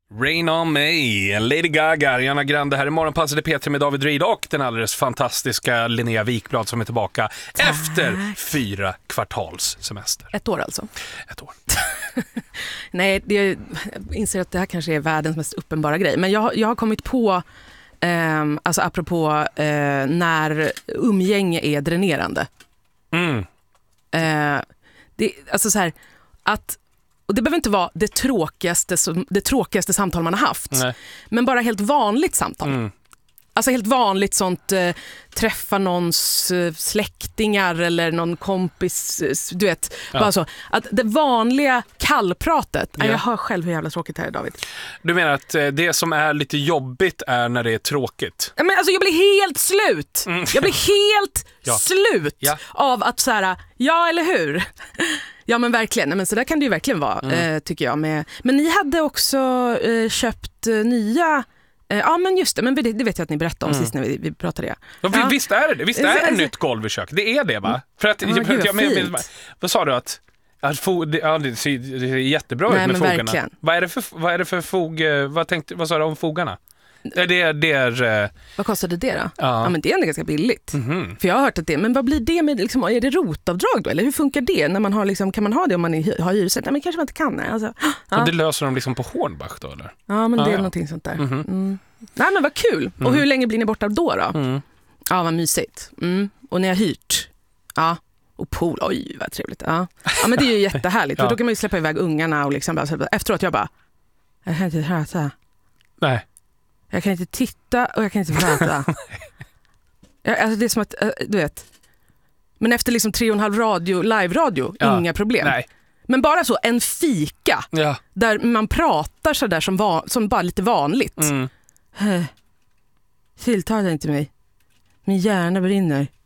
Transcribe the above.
Rain on me, Lady Gaga, Ariana Grande här i Morgonpasset i P3 med David Reed och den alldeles fantastiska Linnea Wikblad som är tillbaka efter 4 kvartals semester. 1 år alltså? 1 år. Nej, jag inser att det här kanske är världens mest uppenbara grej. Men jag har kommit på, alltså apropå när umgänge är dränerande. Alltså så här, att, och det behöver inte vara det tråkigaste samtal man har haft. Nej. Men bara helt vanligt samtal. Alltså helt vanligt sånt, träffa någons släktingar eller någon kompis, du vet. Bara så. Att det vanliga kallpratet, jag hör själv hur jävla tråkigt här är, David. Du menar att det som är lite jobbigt är när det är tråkigt? Men alltså jag blir helt slut. Jag blir helt slut av att så här, ja eller hur? Ja men verkligen, men så där kan det ju verkligen vara, tycker jag. Men ni hade också köpt nya... Ja men just det, men det vet jag att ni berättade om sist när vi pratade det. Ja. Visst är det, visst är det ett nytt golv i köket. Det är det va? För att, vad sa du att det ser jättebra ut med fogarna. Verkligen. Vad är det för fog, vad sa du om fogarna? Det är vad kostade det då? Ja. Men det är ändå ganska billigt. För jag har hört att det, men vad blir det med liksom, är det rotavdrag då eller hur funkar det när man har liksom, kan man ha det om man har hyresrätt? Nej men kanske man inte kan. Alltså. Och det löser de liksom på Hornbach då eller? Ja men det är någonting sånt där. Nej men vad kul. Och hur länge blir ni borta då? Ja vad mysigt. Och ni har hyrt. Ja. Och pool, oj vad trevligt. Ja men det är ju jättehärligt. För då kan man ju släppa iväg ungarna och liksom bara, efteråt jag bara jag kan inte prata. Nej. Jag kan inte titta och jag kan inte prata. Alltså det är som att, du vet. Men efter liksom 3,5 live-radio, inga problem. Nej. Men bara så, en fika. Där man pratar så där som bara lite vanligt. Tilltala inte mig. Min hjärna brinner.